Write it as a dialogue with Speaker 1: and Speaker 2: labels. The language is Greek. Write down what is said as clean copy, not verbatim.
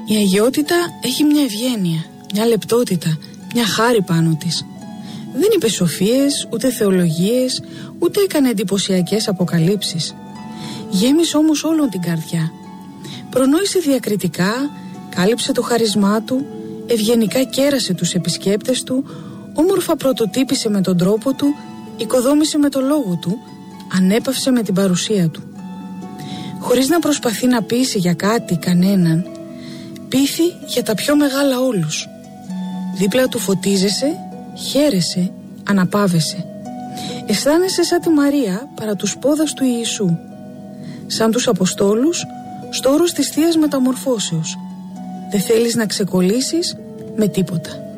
Speaker 1: Η αγιότητα έχει μια ευγένεια, μια λεπτότητα, μια χάρη πάνω της. Δεν είπε σοφίες, ούτε θεολογίες, ούτε έκανε εντυπωσιακές αποκαλύψεις. Γέμισε όμως όλον την καρδιά. Προνόησε διακριτικά, κάλυψε το χαρισμά του, ευγενικά κέρασε τους επισκέπτες του, όμορφα πρωτοτύπησε με τον τρόπο του, οικοδόμησε με το λόγο του, ανέπαυσε με την παρουσία του. Χωρίς να προσπαθεί να πείσει για κάτι κανέναν, πείθει για τα πιο μεγάλα όλους. Δίπλα του φωτίζεσαι, χαίρεσαι, αναπαύεσαι. Αισθάνεσαι σαν τη Μαρία παρά τους πόδας του Ιησού. Σαν τους Αποστόλους, στο όρος της Θείας Μεταμορφώσεως. Δεν θέλεις να ξεκολλήσεις με τίποτα.